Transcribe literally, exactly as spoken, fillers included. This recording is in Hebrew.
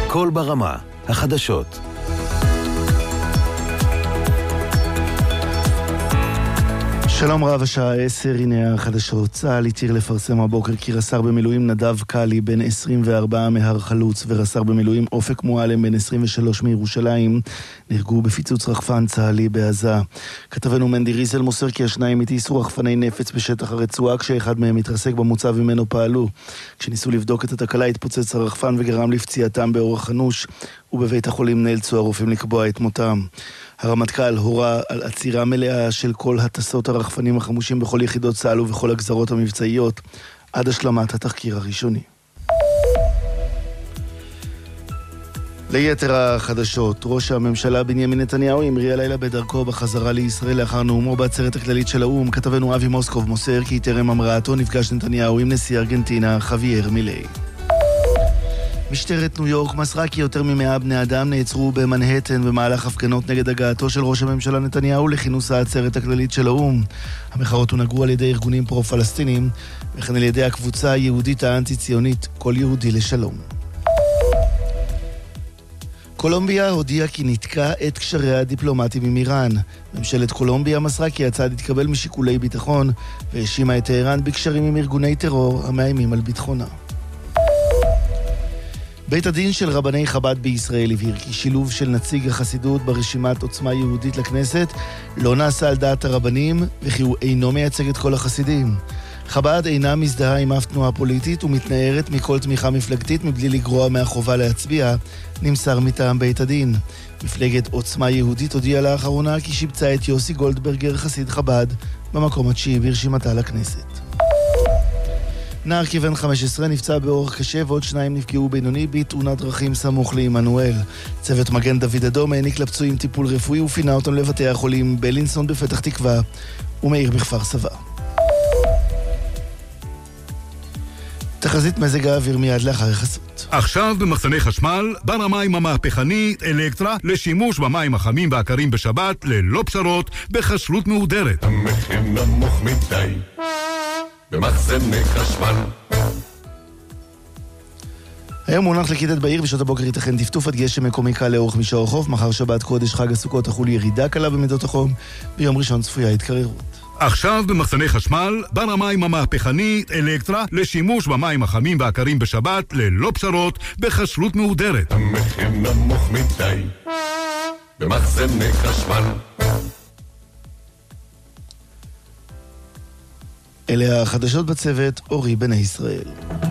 קול ברמה, החדשות. שלום רב, השעה עשר, הנה החדשות. צה"ל התיר לפרסם הבוקר כי רס"ר במילואים נדב קלי בן עשרים וארבע מהר חלוץ ורס"ר במילואים אופק מועלם בן עשרים ושלוש מירושלים נהרגו בפיצוץ רחפן צה"לי בעזה. כתבנו מנדי ריזל מוסר כי השניים הטיסו רחפני נפץ בשטח הרצועה כשאחד מהם התרסק במוצב ממנו פעלו. כשניסו לבדוק את התקלה התפוצץ הרחפן וגרם לפציעתם באורח אנוש, ובבית החולים נאלצו הרופאים לקבוע את מותם. הרמטכ"ל הורה על עצירה מלאה של כל הטסות הרחפנים החמושים בכל יחידות צה"ל ובכל הגזרות המבצעיות עד השלמת התחקיר הראשוני. ליתר החדשות, ראש הממשלה בנימין נתניהו המריא הלילה בדרכו בחזרה לישראל לאחר נאומו בעצרת הכללית של האו"ם. כתבנו אבי מוסקוב מוסר כי טרם המראתו נפגש נתניהו עם נשיא ארגנטינה חווייר מילי. משטרת ניו יורק מסרה כי יותר ממאה בני אדם נעצרו במנהטן במהלך הפגנות נגד הגעתו של ראש הממשלה נתניהו לכינוס העצרת הכללית של האו"ם. המחאות הונהגו על ידי ארגונים פרו-פלסטינים וכן על ידי הקבוצה היהודית האנטי-ציונית כל יהודי לשלום. קולומביה הודיעה כי נתקע את קשריה הדיפלומטיים עם איראן. ממשלת קולומביה מסרה כי הצעד התקבל משיקולי ביטחון והאשימה את טהרן בקשרים עם ארגוני טרור המאיימים על ביטחונה. בית הדין של רבני חב"ד בישראל הבהיר כי שילוב של נציג החסידות ברשימת עוצמה יהודית לכנסת לא נעשה על דעת הרבנים וכי הוא אינו מייצג את כל החסידים. חב"ד אינה מזדהה עם אף תנועה פוליטית ומתנערת מכל תמיכה מפלגתית מבלי לגרוע מהחובה להצביע, נמסר מטעם בית הדין. מפלגת עוצמה יהודית הודיעה לאחרונה כי שיבצה את יוסי גולדברגר חסיד חב"ד במקום התשיעי ברשימתה לכנסת. נער כבן חמש עשרה נפצע באורח קשה ועוד שניים נפגעו בינוני בתאונת דרכים סמוך לעמנואל. צוות מגן דוד אדום העניק לפצועים טיפול רפואי ופינה אותם לבתי החולים בלינסון בפתח תקווה ומאיר בכפר סבא. תחזית מזג האוויר מיד לאחר החסות. עכשיו במחסני חשמל, בר המים המהפכני אלקטרה לשימוש במים החמים והקרים בשבת ללא פשרות בחשלות מהודרת. המחיר נמוך מדי במחסני חשמל. היום מונח לכיתת בעיר, בשעות הבוקר ייתכן טפטוף עד גשם מקומי קל לאורך מישור החוף. מחר שבת קודש חג הסוכות תחול ירידה קלה במידות החום. ביום ראשון צפויה התקררות. עכשיו במחסני חשמל, בר המים המהפכני אלקטרה לשימוש במים החמים והקרים בשבת ללא פשרות בחשלות מהודרת. המחיר נמוך מדי במחסני חשמל. אלה החדשות בצוות, אורי בני ישראל.